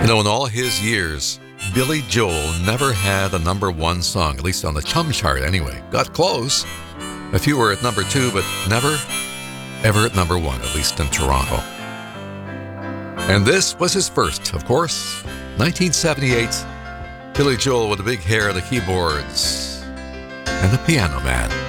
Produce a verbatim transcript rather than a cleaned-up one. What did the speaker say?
You know, in all his years, Billy Joel never had a number one song, at least on the Chum chart anyway. Got close. A few were at number two, but never, ever at number one, at least in Toronto. And this was his first, of course, nineteen seventy-eight. Billy Joel with the big hair, the keyboards, and the Piano Man.